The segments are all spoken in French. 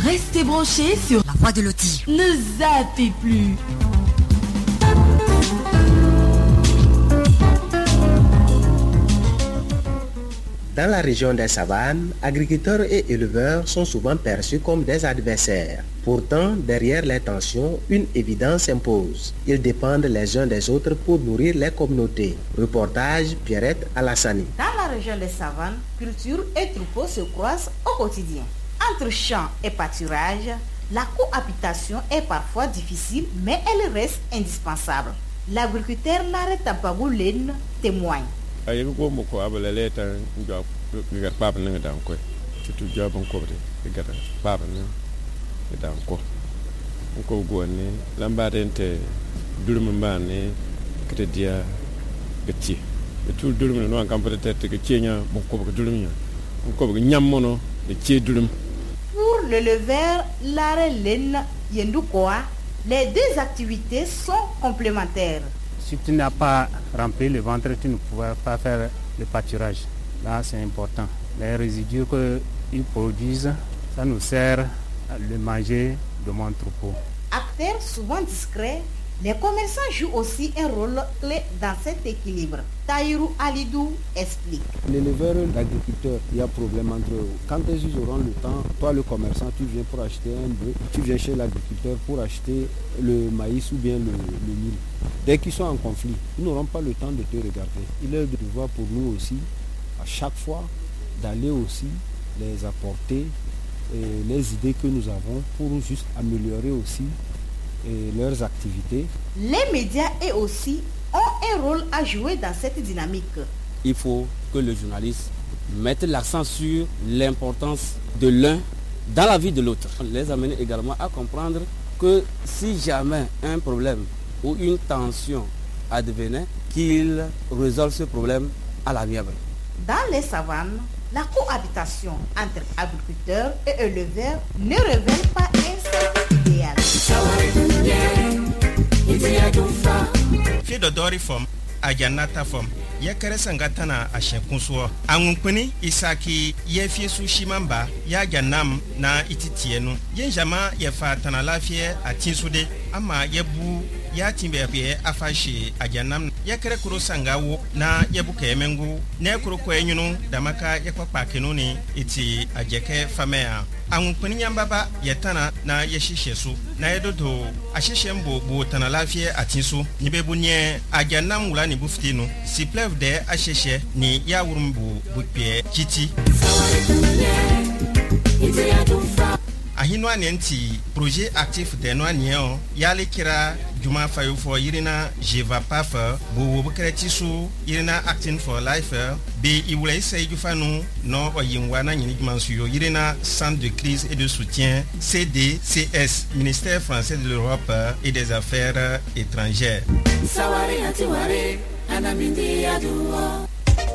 Restez branchés sur la voix de Loti. Ne zappez plus. Dans la région des savanes, agriculteurs et éleveurs sont souvent perçus comme des adversaires. Pourtant, derrière les tensions, une évidence s'impose. Ils dépendent les uns des autres pour nourrir les communautés. Reportage Pierrette Alassani. Dans la région des savanes, culture et troupeaux se croisent au quotidien. Entre champs et pâturage, la cohabitation est parfois difficile, mais elle reste indispensable. L'agriculteur Larry Tampagoulen témoigne. Pour l'éleveur Larry Yendukoa, les deux activités sont complémentaires. Si tu n'as pas rempli le ventre, tu ne pourras pas faire le pâturage. Là, c'est important. Les résidus qu'ils produisent, ça nous sert à le manger de mon troupeau. Acteurs souvent discrets, les commerçants jouent aussi un rôle clé dans cet équilibre. Taïrou Alidou explique. L'éleveur et l'agriculteur, il y a problème entre eux. Quand ils auront le temps, toi le commerçant, tu viens pour acheter un bœuf, tu viens chez l'agriculteur pour acheter le maïs ou bien le mil. Dès qu'ils sont en conflit, ils n'auront pas le temps de te regarder. Il est de devoir pour nous aussi, à chaque fois, d'aller aussi les apporter les idées que nous avons pour juste améliorer aussi leurs activités. Les médias et aussi ont un rôle à jouer dans cette dynamique. Il faut que le journaliste mette l'accent sur l'importance de l'un dans la vie de l'autre. Les amener également à comprendre que si jamais un problème ou une tension advenait, qu'ils résolvent ce problème à l'amiable. Dans les savanes, la cohabitation entre agriculteurs et éleveurs ne révèle pas un seul idéal. Fidodori fom, ajanata fom, yakare sangatana ashenkunsuo. Angunkuni isaki yefiesu shimamba ya janam na ititienu. Yenjama yefa tanalafie atinsude ama yebu ya timbe afashi ajanam yakare kuro sangawo na yebu kemengu ne kuro kwenyunu damaka yakwa kenuni iti ajeke famea. Angunkuni nyambaba yetana na yeshishesu na yedodo ashishembo bo tanalafie atinsu nibebu nye ajanam wula ni buftinu si pleuve de asheshe ni ya wurumbu bukpie kiti. Ahinwa nenti projet actif de noa nieo yale kira juma fayufo yirina jeva paf bo bukretisu yirina acting for life be iwule se jufanu no oyinwa na nyini jumansuyo yirina centre de crise et de soutien CDCS ministère français de l'Europe et des affaires étrangères. Sawari atiwari anamindi aduwa.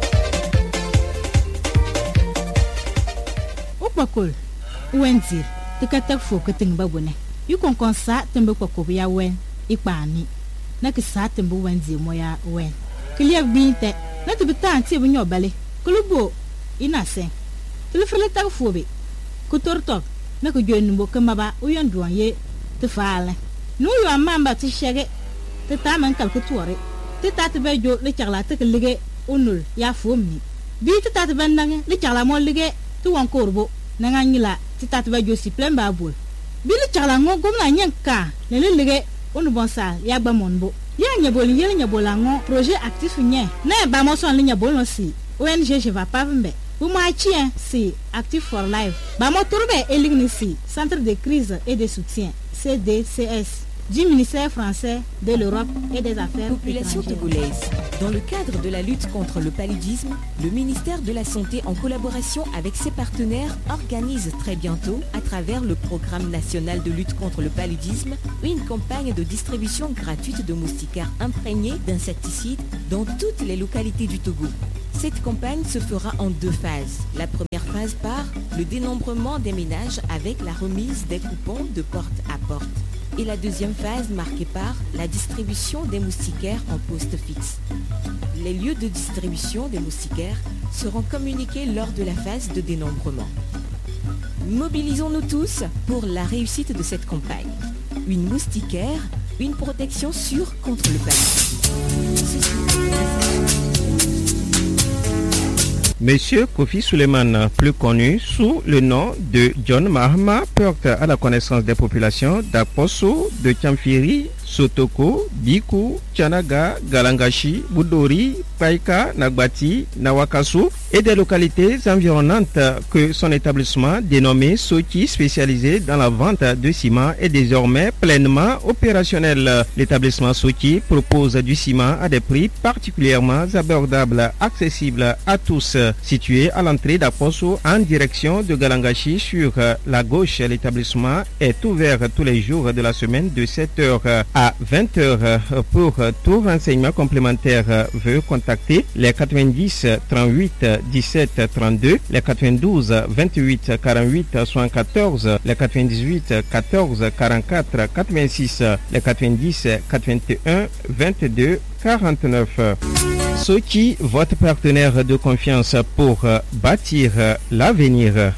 Opakol Wenzi tikatak fo kating babune yu kon sa tembe kwakob ya wen ikpani na kisa tembe wenzi moya wen kliya binte na tibita anti bunyo bale klubo ina sen tilfrele tak fo be kutorto na ko jonu bo kamaba uyon duanye te faale no yo amamba ti shege te taman kal kutuore te tatbe jo le charla te lige onul ya fomni bi te tatbe nange le charla mo lige tu won korbo na nganyila titatba josi plemba bol bili chala ngo gomna nyenka lelelege onu bonsa ya gba monbo ya nyebol yele nyebola ngo projet actif nye na ba mo son linya bolno si ONG je va pas mbe bu ma chien si active for life ba mo turbe elignisi centre de crise et de soutien CDCS du ministère français de l'Europe et des affaires Population togolaise. Dans le cadre de la lutte contre le paludisme, le ministère de la Santé, en collaboration avec ses partenaires, organise très bientôt, à travers le programme national de lutte contre le paludisme, une campagne de distribution gratuite de moustiquaires imprégnés d'insecticides dans toutes les localités du Togo. Cette campagne se fera en 2 phases. La première phase par le dénombrement des ménages avec la remise des coupons de porte à porte. Et la deuxième phase marquée par la distribution des moustiquaires en poste fixe. Les lieux de distribution des moustiquaires seront communiqués lors de la phase de dénombrement. Mobilisons-nous tous pour la réussite de cette campagne. Une moustiquaire, une protection sûre contre le paludisme. Monsieur Kofi Suleiman, plus connu sous le nom de John Mahama, porte à la connaissance des populations d'Akposso, de Tchamfiri, Sotoko, Biku, Tchanaga, Galangashi, Boudori, Paika, Nagbati, Nawakasu et des localités environnantes que son établissement dénommé Soki, spécialisé dans la vente de ciment, est désormais pleinement opérationnel. L'établissement Soki propose du ciment à des prix particulièrement abordables, accessibles à tous. Situé à l'entrée d'Akposso en direction de Galangashi sur la gauche, l'établissement est ouvert tous les jours de la semaine de 7h à 20h. Pour tout renseignement complémentaire, veuillez contacter les 90 38 17 32, les 92 28 48 74, les 98 14 44 86, les 90 81 22 49. Soki, votre partenaire de confiance pour bâtir l'avenir.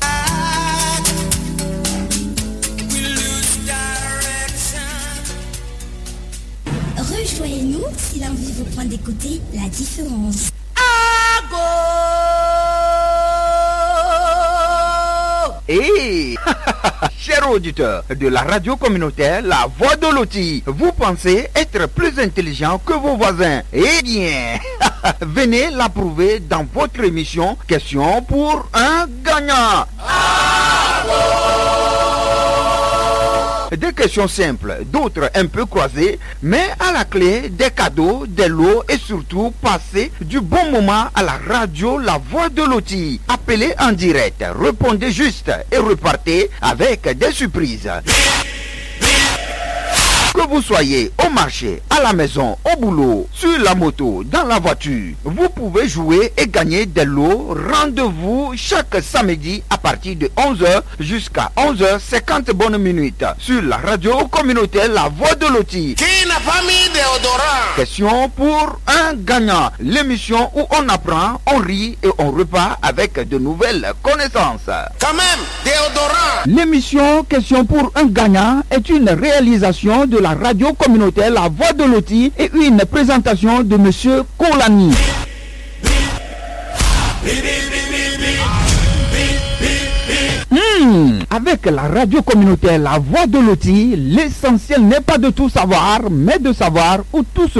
Rejoignez-nous si l'envie vous prend d'écouter la différence. Hey chers auditeurs de la radio communautaire La Voix de Loti, vous pensez être plus intelligent que vos voisins? Eh bien, venez l'approuver dans votre émission Question pour un gagnant. Des questions simples, d'autres un peu croisées, mais à la clé des cadeaux, des lots et surtout passer du bon moment à la radio La Voix de Loti. Appelez en direct, répondez juste et repartez avec des surprises. Que vous soyez au marché, à la maison, au boulot, sur la moto, dans la voiture, vous pouvez jouer et gagner des lots. Rendez-vous chaque samedi à partir de 11h jusqu'à 11h50 bonnes minutes sur la radio communautaire La Voix de Loti. Question pour un gagnant. L'émission où on apprend, on rit et on repart avec de nouvelles connaissances. Quand même, déodorant. L'émission Question pour un gagnant est une réalisation de la radio communautaire La Voix de Loti et une présentation de Monsieur Kolani. Avec la radio communautaire La Voix de Loti, l'essentiel n'est pas de tout savoir, mais de savoir où tout se